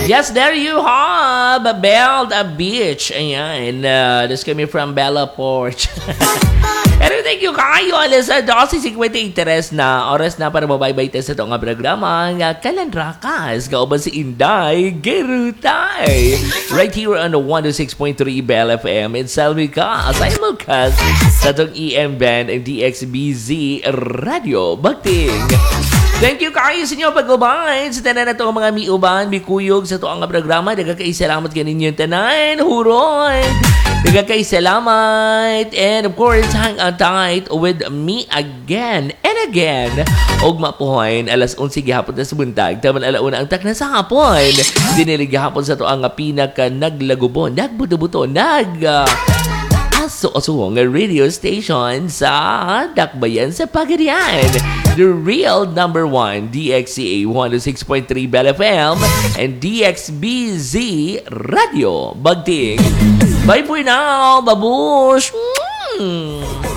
Yes, there you have Bella Beach. Ayan. This coming from Bella Porch. Pero thank you kayo. Alas 12:53 na. Oras na para mabaybay tayo sa itong programa. Kalandrakas. Kauban si Inday Gerutay. Right here on the 106.3 Bell FM in Salmica. Simulcast sa itong EM Band and DXBZ Radio Bagting. Thank you kayo sa inyo pag-ubay. Sa tanan na itong mga miuban, mikuyog sa itong programa. Nagkakaisalamat ganin yung tanan. Huron! Nagkakaisalamat. And of course, hang on tight with me again and again. Og mapuhoy, alas 11 gihapon na sa buntag. Taman alauna ang takna sa hapon. Dinilig gihapon sa itong pinaka naglagubon, nagbuto-buto, aso-asong radio station sa Dakbayan sa Pagadian. The real number 1, DXCA 106.3 Bell FM and DXBZ Radio Bagting. Bye for now, babush!